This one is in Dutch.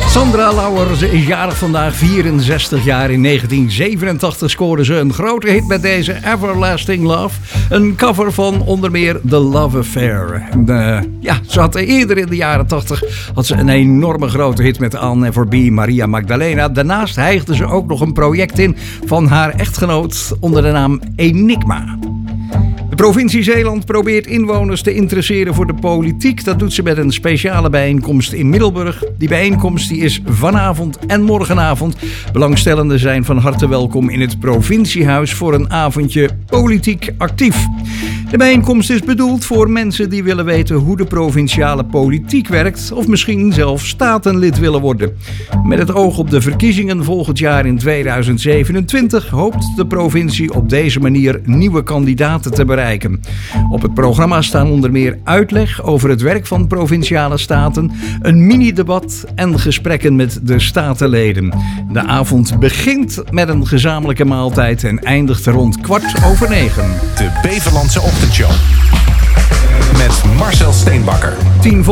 Sandra Lauwers is jarig vandaag, 64 jaar. In 1987 scoorde ze een grote hit met deze Everlasting Love. Een cover van onder meer The Love Affair. Ze had eerder in de jaren 80 had ze een enorme grote hit met I'll Never Be Maria Magdalena. Daarnaast hijgde ze ook nog een project in van haar echtgenoot onder de naam Enigma. De provincie Zeeland probeert inwoners te interesseren voor de politiek. Dat doet ze met een speciale bijeenkomst in Middelburg. Die bijeenkomst is vanavond en morgenavond. Belangstellenden zijn van harte welkom in het provinciehuis voor een avondje politiek actief. De bijeenkomst is bedoeld voor mensen die willen weten hoe de provinciale politiek werkt of misschien zelf statenlid willen worden. Met het oog op de verkiezingen volgend jaar in 2027 hoopt de provincie op deze manier nieuwe kandidaten te bereiken. Op het programma staan onder meer uitleg over het werk van provinciale staten, een mini-debat en gesprekken met de statenleden. De avond begint met een gezamenlijke maaltijd en eindigt rond 9:15. De Beverlandse Ochtendshow. Met Marcel Steenbakker.